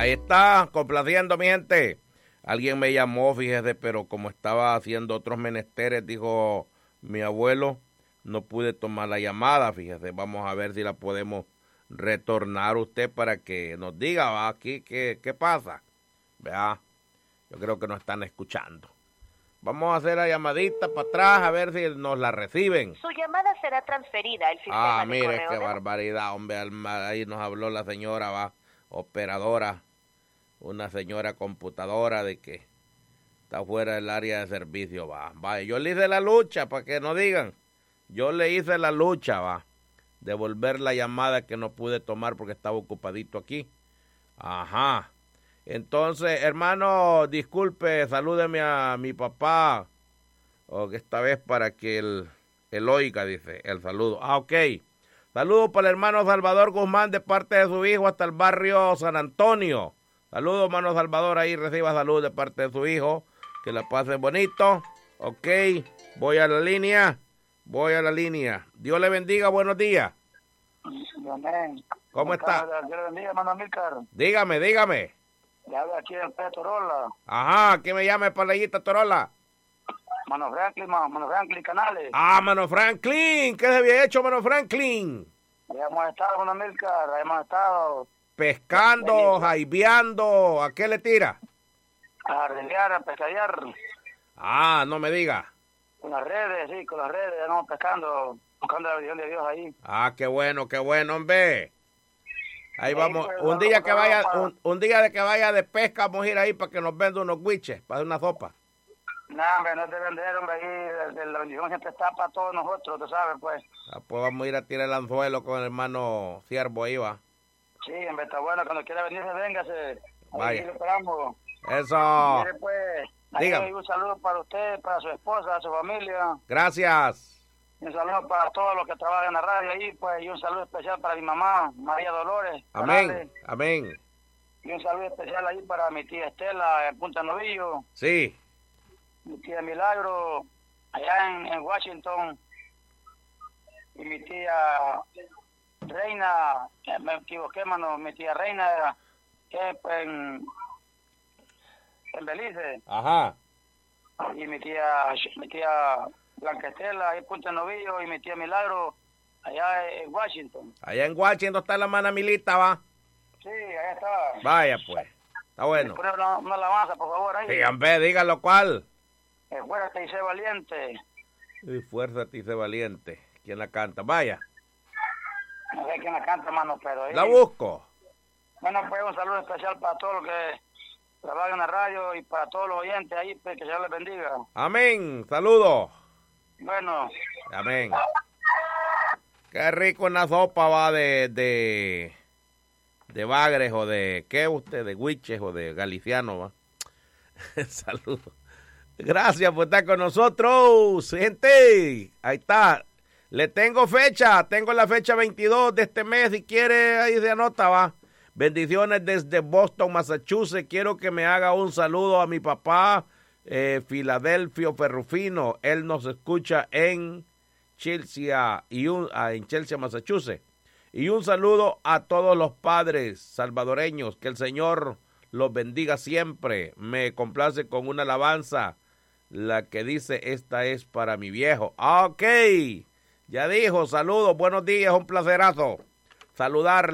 Ahí está, complaciendo mi gente. Alguien me llamó, fíjese, pero como estaba haciendo otros menesteres, dijo mi abuelo, no pude tomar la llamada, fíjese. Vamos a ver si la podemos retornar usted para que nos diga, ¿va? Aquí qué pasa. Vea, yo creo que nos están escuchando. Vamos a hacer la llamadita para atrás a ver si nos la reciben. Su llamada será transferida al sistema de mire correo qué de... barbaridad, hombre. Ahí nos habló la señora, va, operadora, una señora computadora de que está fuera del área de servicio, va. Vaya, yo le hice la lucha, para que no digan. Yo le hice la lucha, va, devolver la llamada que no pude tomar porque estaba ocupadito aquí. Ajá. Entonces, hermano, disculpe, salúdeme a mi papá, o que esta vez para que él oiga, dice, el saludo. Ok. Saludos para el hermano Salvador Guzmán de parte de su hijo hasta el barrio San Antonio. Saludos, hermano Salvador, ahí reciba salud de parte de su hijo. Que la pase bonito. Ok, voy a la línea. Dios le bendiga, buenos días. Amén. ¿Cómo está? Dios le bendiga, hermano Amílcar. Dígame. Le habla aquí del P. Torola. Ajá, ¿quién me llama, Palayita Torola? Mano Franklin Canales. Mano Franklin, ¿qué se había hecho, Mano Franklin? Ahí hemos estado, hermano Amílcar, hemos estado... Pescando, jaibeando, ¿a qué le tira? A arreglar, a pescadillar. No me diga. Con las redes, andamos pescando, buscando la bendición de Dios ahí. Qué bueno, hombre. Ahí Sí, vamos, pues, un día que vaya de pesca, vamos a ir ahí para que nos venda unos guiches, para hacer una sopa. No, hombre, no es de vender, hombre, ahí la bendición siempre está para todos nosotros, tú sabes, pues. Pues vamos a ir a tirar el anzuelo con el hermano Siervo ahí, va. Sí, hombre, está bueno, cuando quiera venirse, véngase. Vaya. Ahí lo esperamos. Eso. Mire, pues, ahí un saludo para usted, para su esposa, su familia. Gracias. Un saludo para todos los que trabajan en la radio ahí, pues, y un saludo especial para mi mamá, María Dolores. Amén. Y un saludo especial ahí para mi tía Estela, en Punta Novillo. Sí. Mi tía Milagro, allá en Washington. Y mi tía Reina, me equivoqué, mano, mi tía Reina, que es en Belice. Ajá. Y mi tía Blanca Estela, ahí en Punta Novillo, y mi tía Milagro, allá en Washington. Allá en Washington está la hermana Milita, va. Sí, allá está. Vaya, pues. Está bueno. Poner una alabanza, por favor, ahí. Sí, hombre, dígalo cuál. Fuerte y sé valiente. Fuérzate y sé valiente. ¿Quién la canta? Vaya. No sé quién la canta, hermano, pero... La busco. Bueno, pues un saludo especial para todos los que trabajan en la radio y para todos los oyentes ahí, pues, que Dios les bendiga. Amén. Saludos. Bueno. Amén. Qué rico una sopa, va, de bagres o de, ¿qué usted? De huiches o de galiciano, va. Saludos. Gracias por estar con nosotros, gente. Ahí está. Le tengo fecha. Tengo la fecha 22 de este mes. Si quiere, ahí se anota, va. Bendiciones desde Boston, Massachusetts. Quiero que me haga un saludo a mi papá, Filadelfio Ferrufino. Él nos escucha en Chelsea, en Chelsea, Massachusetts. Y un saludo a todos los padres salvadoreños. Que el Señor los bendiga siempre. Me complace con una alabanza, la que dice: esta es para mi viejo. Ok, ya dijo, saludos, buenos días, un placerazo saludarle.